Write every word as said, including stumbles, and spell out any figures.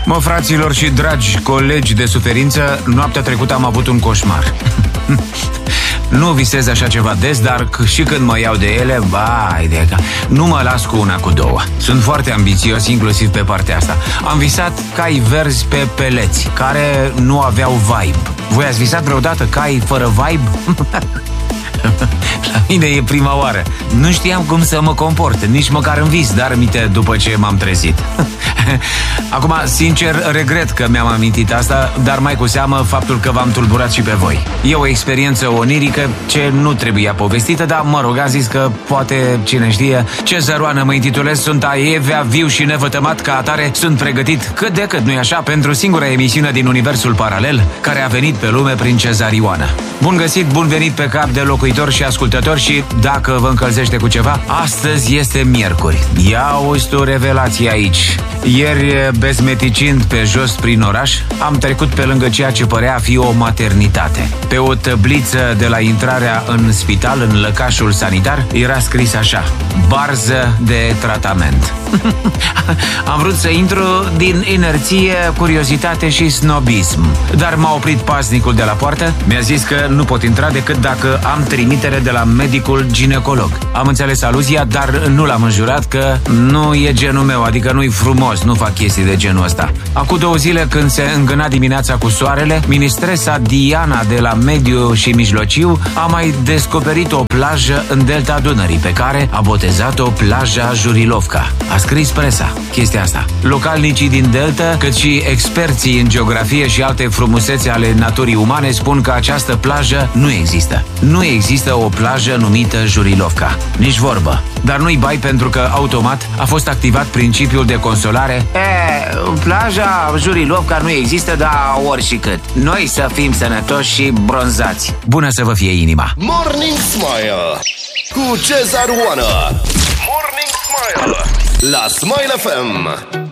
Mă, fraților și dragi colegi de suferință, noaptea trecută am avut un coșmar. Nu visez așa ceva des, dar și când mă iau de ele, vai de ca... nu mă las cu una, cu două. Sunt foarte ambițios, inclusiv pe partea asta. Am visat cai verzi pe peleți, care nu aveau vibe. Voi ați visat vreodată cai fără vibe? La mine e prima oară. Nu știam cum să mă comport, nici măcar în vis, dar aminte după ce m-am trezit. Acum, sincer, regret că mi-am amintit asta, dar mai cu seamă faptul că v-am tulburat și pe voi. E o experiență onirică ce nu trebuia povestită, dar mă rog, am zis că poate, cine știe. Ce zăroană mă intitulez, sunt aievea, viu și nevătămat, ca atare sunt pregătit cât de cât, nu-i așa, pentru singura emisiune din universul paralel care a venit pe lume prin cezarioană. Bun găsit, bun venit pe cap de locuitori și ascultători și dacă vă încălzește cu ceva, astăzi este miercuri. Ia uzi tu revelație aici. Ieri, bezmeticind pe jos prin oraș, am trecut pe lângă ceea ce părea a fi o maternitate. Pe o tăbliță de la intrarea în spital, în lăcașul sanitar, era scris așa: barză de tratament. Am vrut să intru din inerție, curiozitate și snobism, dar m-a oprit paznicul de la poartă. Mi-a zis că nu pot intra decât dacă am trimitere de la medicul ginecolog. Am înțeles aluzia, dar nu l-am înjurat că nu e genul meu, adică nu-i frumos, nu fac chestii de genul ăsta. Acum două zile, când se îngâna dimineața cu soarele, ministresa Diana de la Mediu și Mijlociu a mai descoperit o plajă în delta Dunării, pe care a botezat-o plaja Jurilovca. A scris presa chestia asta. Localnicii din delta, cât și experții în geografie și alte frumusețe ale naturii umane spun că această plajă nu există. Nu există o plajă numită Jurilovca. Nici vorbă. Dar nu-i bai, pentru că automat a fost activat principiul de consolare. E, plaja Jurilovca nu există, dar ori și cât. Noi să fim sănătoși și bronzați. Bună să vă fie inima. Morning Smile cu Cezar Oană. Morning Smile la Smile F M.